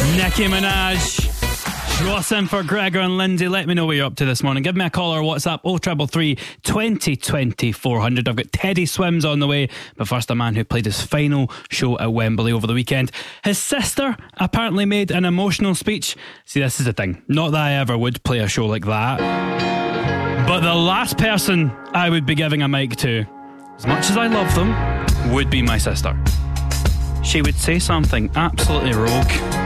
Nicki Minaj. Rossing for Gregor and Lindsay. Let me know what you're up to this morning. Give me a call or WhatsApp 0333 2020 400. I've got Teddy Swims on the way, but first a man who played his final show at Wembley over the weekend. His sister apparently made an emotional speech. See, this is the thing, not that I ever would play a show like that, but the last person I would be giving a mic to, as much as I love them, would be my sister. She would say something absolutely rogue